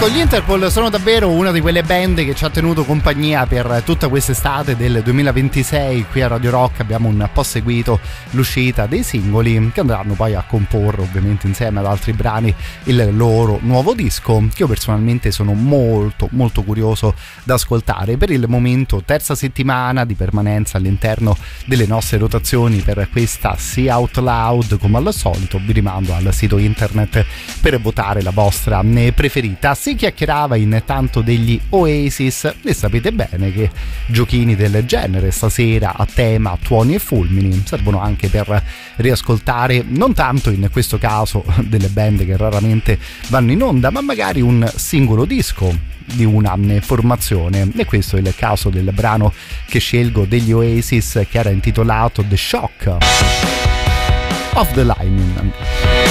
Ecco, gli Interpol sono davvero una di quelle band che ci ha tenuto compagnia per tutta quest'estate del 2026. Qui a Radio Rock abbiamo un po' seguito l'uscita dei singoli che andranno poi a comporre, ovviamente insieme ad altri brani, il loro nuovo disco, che io personalmente sono molto molto curioso da ascoltare. Per il momento terza settimana di permanenza all'interno delle nostre rotazioni per questa See Out Loud. Come al solito vi rimando al sito internet per votare la vostra preferita. Si chiacchierava intanto degli Oasis e sapete bene che giochini del genere stasera a tema tuoni e fulmini servono anche per riascoltare, non tanto in questo caso delle band che raramente vanno in onda, ma magari un singolo disco di una formazione, e questo è il caso del brano che scelgo degli Oasis, che era intitolato The Shock of the Lightning.